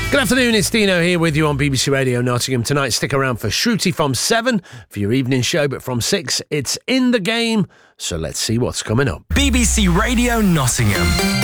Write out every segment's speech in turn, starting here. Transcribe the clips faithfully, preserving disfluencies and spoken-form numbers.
Good afternoon, it's Dino here with you on B B C Radio Nottingham tonight. Stick around for Shruti from seven for your evening show, but from six, it's In the Game. So let's see what's coming up. B B C Radio Nottingham.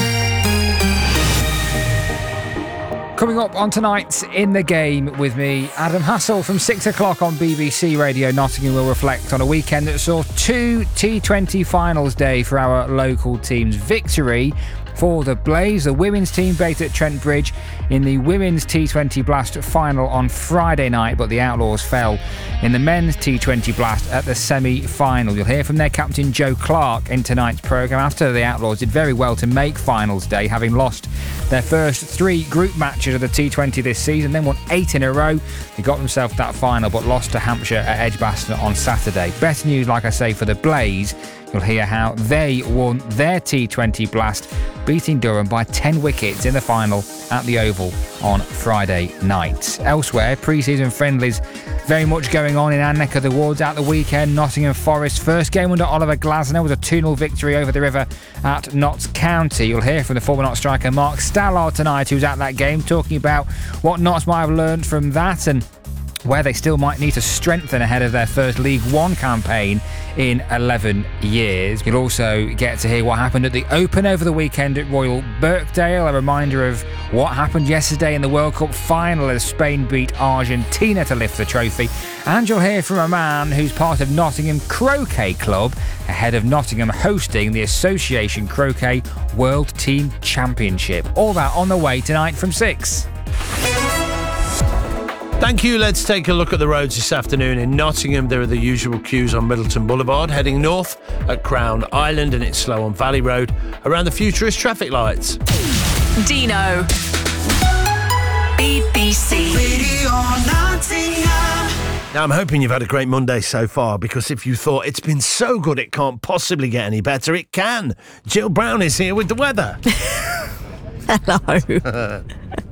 Coming up on tonight's In the Game with me, Adam Hassel from six o'clock on B B C Radio Nottingham will reflect on a weekend that saw two T twenty finals day for our local teams. Victory for the Blaze, the women's team based at Trent Bridge, in the women's T twenty Blast final on Friday night, but the Outlaws fell in the men's T twenty Blast at the semi-final. You'll hear from their captain Joe Clark in tonight's programme after the Outlaws did very well to make finals day, having lost their first three group matches of the T twenty this season, then won eight in a row. They got themselves that final, but lost to Hampshire at Edgbaston on Saturday. Better news, like I say, for the Blaze. You'll hear how they won their T twenty Blast, beating Durham by ten wickets in the final at the Oval on Friday night. Elsewhere, pre-season friendlies very much going on in our neck of the woods at the weekend. Nottingham Forest first game under Oliver Glasner was a two nil victory over the river at Notts County. You'll hear from the former Notts striker Mark Stallard tonight, who's at that game, talking about what Notts might have learned from that and where they still might need to strengthen ahead of their first League One campaign in eleven years. You'll also get to hear what happened at the Open over the weekend at Royal Birkdale, a reminder of what happened yesterday in the World Cup final as Spain beat Argentina to lift the trophy. And you'll hear from a man who's part of Nottingham Croquet Club ahead of Nottingham hosting the Association Croquet World Team Championship. All that on the way tonight from six. Thank you. Let's take a look at the roads this afternoon. In Nottingham, there are the usual queues on Middleton Boulevard. Heading north at Crown Island, and it's slow on Valley Road around the Futurist traffic lights. Dino. B B C Radio Nottingham. Now, I'm hoping you've had a great Monday so far, because if you thought it's been so good it can't possibly get any better, it can. Jill Brown is here with the weather. Hello.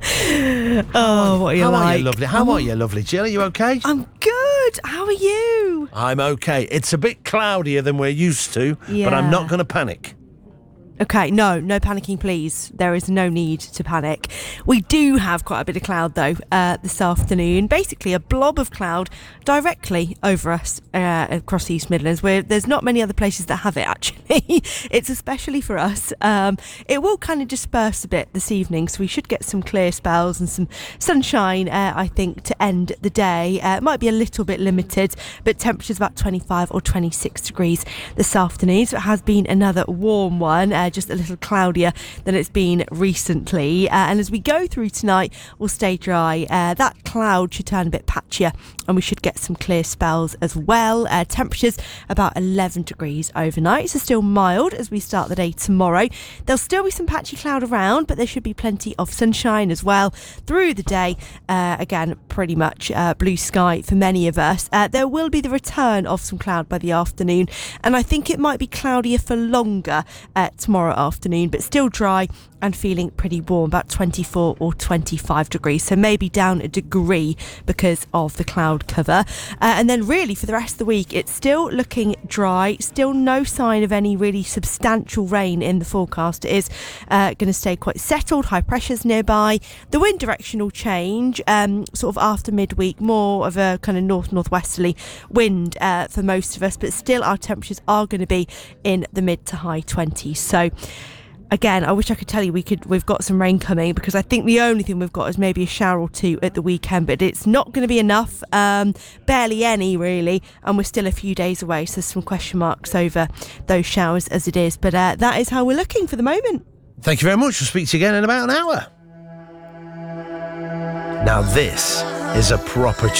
Oh, what are you How like? are you, lovely? How are you, lovely Jill? Are you okay? I'm good. How are you? I'm okay. It's a bit cloudier than we're used to, yeah. but I'm not going to panic. Okay, no, no panicking, please. There is no need to panic. We do have quite a bit of cloud, though, uh, this afternoon. Basically, a blob of cloud directly over us uh, across the East Midlands, where there's not many other places that have it, actually. It's especially for us. Um, it will kind of disperse a bit this evening, so we should get some clear spells and some sunshine, uh, I think, to end the day. Uh, it might be a little bit limited, but temperatures about twenty-five or twenty-six degrees this afternoon. So it has been another warm one. Uh, just a little cloudier than it's been recently, uh, and as we go through tonight we'll stay dry. Uh, that cloud should turn a bit patchier and we should get some clear spells as well. Uh, temperatures about eleven degrees overnight, so still mild as we start the day tomorrow. There'll still be some patchy cloud around, but there should be plenty of sunshine as well through the day. Uh, again, pretty much uh, blue sky for many of us. Uh, there will be the return of some cloud by the afternoon, and I think it might be cloudier for longer uh, tomorrow afternoon, but still dry and feeling pretty warm, about twenty-four or twenty-five degrees, so maybe down a degree because of the cloud cover. Uh, and then really for the rest of the week, it's still looking dry, still no sign of any really substantial rain in the forecast. It is uh, going to stay quite settled, high pressures nearby. The wind direction will change um, sort of after midweek, more of a kind of north-northwesterly wind uh, for most of us, but still our temperatures are going to be in the mid to high twenties. So again, I wish I could tell you we could, we've got some rain coming, because I think the only thing we've got is maybe a shower or two at the weekend, but it's not going to be enough, um, barely any really, and we're still a few days away, so some question marks over those showers as it is, but uh, that is how we're looking for the moment. Thank you very much. We'll speak to you again in about an hour. Now this is a proper